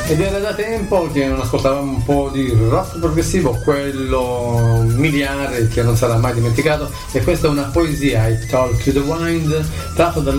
Ed era da tempo che non ascoltavamo un po' di rock progressivo, quello miliare che non sarà mai dimenticato, e questa è una poesia, I Talk to the Wind, tratto dal